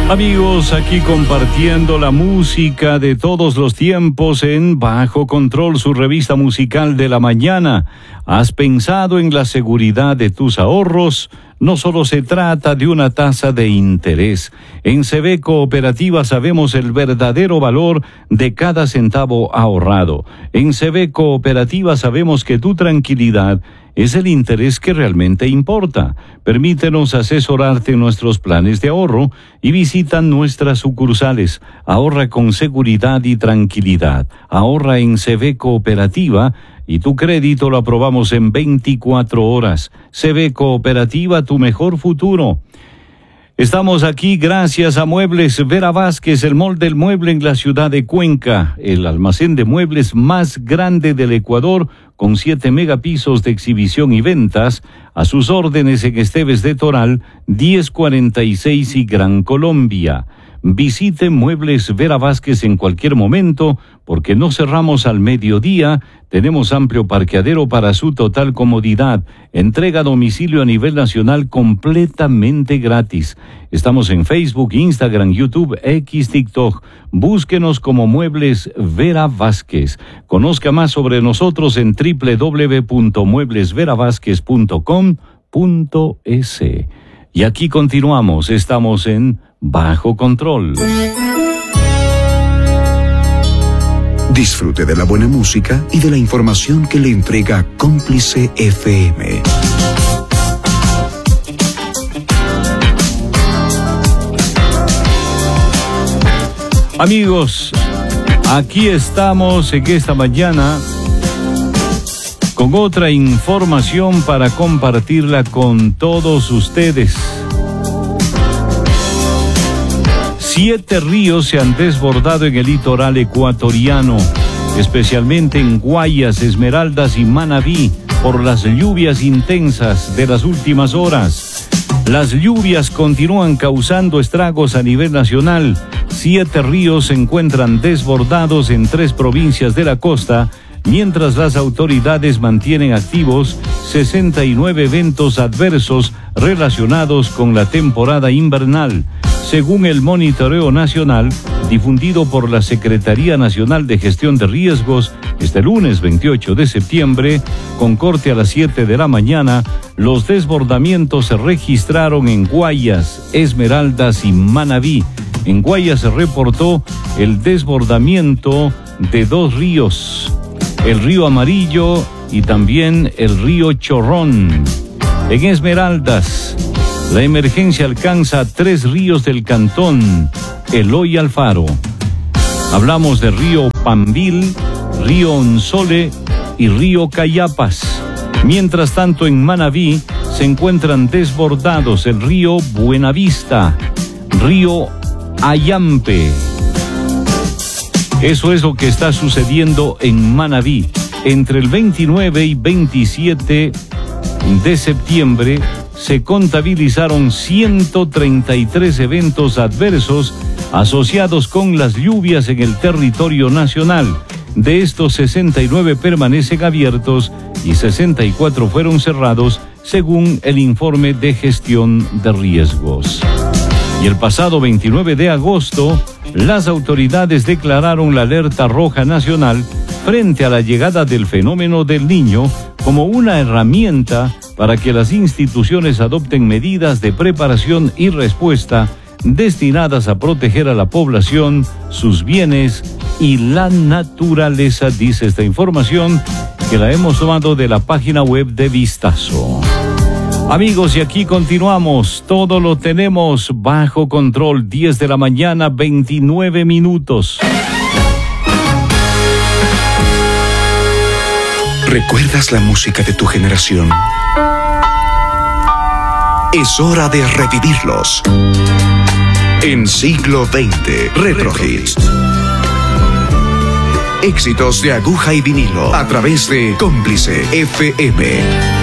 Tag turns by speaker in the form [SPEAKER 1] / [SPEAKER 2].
[SPEAKER 1] Amigos, aquí compartiendo la música de todos los tiempos en Bajo Control, su revista musical de la mañana. ¿Has pensado en la seguridad de tus ahorros? No solo se trata de una tasa de interés. En CB Cooperativa sabemos el verdadero valor de cada centavo ahorrado. En CB Cooperativa sabemos que tu tranquilidad es el interés que realmente importa. Permítenos asesorarte en nuestros planes de ahorro y visita nuestras sucursales. Ahorra con seguridad y tranquilidad. Ahorra en CB Cooperativa y tu crédito lo aprobamos en 24 horas. CB Cooperativa, tu mejor futuro. Estamos aquí gracias a Muebles Vera Vázquez, el mall del mueble en la ciudad de Cuenca, el almacén de muebles más grande del Ecuador, con 7 megapisos de exhibición y ventas, a sus órdenes en Esteves de Toral, 1046 y Gran Colombia. Visite Muebles Vera Vázquez en cualquier momento, porque no cerramos al mediodía. Tenemos amplio parqueadero para su total comodidad. Entrega a domicilio a nivel nacional completamente gratis. Estamos en Facebook, Instagram, YouTube, X, TikTok. Búsquenos como Muebles Vera Vázquez. Conozca más sobre nosotros en www.mueblesveravázquez.com.es. Y aquí continuamos. Estamos en Bajo Control.
[SPEAKER 2] Disfrute de la buena música y de la información que le entrega Cómplice FM.
[SPEAKER 1] Amigos, aquí estamos en esta mañana con otra información para compartirla con todos ustedes. 7 ríos se han desbordado en el litoral ecuatoriano, especialmente en Guayas, Esmeraldas y Manabí, por las lluvias intensas de las últimas horas. Las lluvias continúan causando estragos a nivel nacional. 7 ríos se encuentran desbordados en 3 provincias de la costa, mientras las autoridades mantienen activos 69 eventos adversos relacionados con la temporada invernal. Según el monitoreo nacional difundido por la Secretaría Nacional de Gestión de Riesgos, este lunes 28 de septiembre, con corte a las 7 de la mañana, los desbordamientos se registraron en Guayas, Esmeraldas y Manabí. En Guayas se reportó el desbordamiento de 2 ríos, el río Amarillo y también el río Chorrón. En Esmeraldas, la emergencia alcanza a 3 ríos del cantón, Eloy Alfaro. Hablamos de río Pambil, río Onsole y río Cayapas. Mientras tanto, en Manabí se encuentran desbordados el río Buenavista, río Ayampe. Eso es lo que está sucediendo en Manabí. Entre el 29 y 27 de septiembre se contabilizaron 133 eventos adversos asociados con las lluvias en el territorio nacional. De estos, 69 permanecen abiertos y 64 fueron cerrados, según el informe de gestión de riesgos. Y el pasado 29 de agosto, las autoridades declararon la alerta roja nacional frente a la llegada del fenómeno del Niño como una herramienta para que las instituciones adopten medidas de preparación y respuesta destinadas a proteger a la población, sus bienes y la naturaleza, dice esta información que la hemos tomado de la página web de Vistazo. Amigos, y aquí continuamos, todo lo tenemos bajo control, 10 de la mañana, 29 minutos.
[SPEAKER 2] ¿Recuerdas la música de tu generación? Es hora de revivirlos. En Siglo XX, Retro Hits. Éxitos de aguja y vinilo a través de Cómplice FM.